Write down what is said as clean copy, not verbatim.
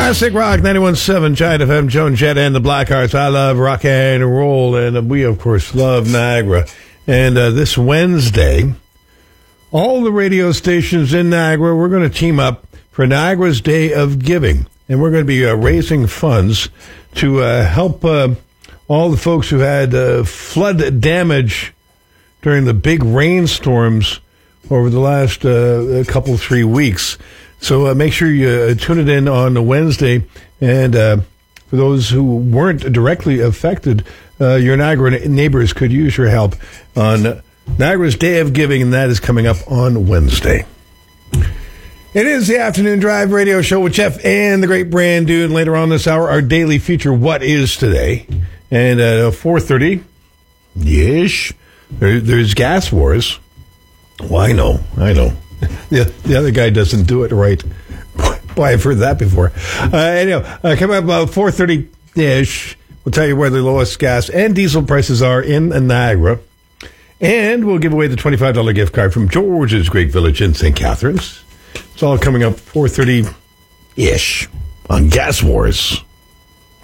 Classic Rock 91.7 Giant FM, Joan Jett and the Blackhearts. I love rock and roll, and we, of course, love Niagara. And this Wednesday, all the radio stations in Niagara, we're going to team up for Niagara's Day of Giving. And we're going to be raising funds to help all the folks who had flood damage during the big rainstorms over the last couple, 3 weeks. So make sure you tune it in on Wednesday. And for those who weren't directly affected, your Niagara neighbors could use your help on Niagara's Day of Giving, and that is coming up on Wednesday. It is the Afternoon Drive radio show with Jeff and the great Brand Dude. Later on this hour, our daily feature, What Is Today? And at 4:30-ish, there's Gas Wars. Well, I know. The other guy doesn't do it right. Boy, I've heard that before. Anyway, coming up about 4:30-ish, we'll tell you where the lowest gas and diesel prices are in Niagara. And we'll give away the $25 gift card from George's Great Village in St. Catharines. It's all coming up 4:30-ish on Gas Wars.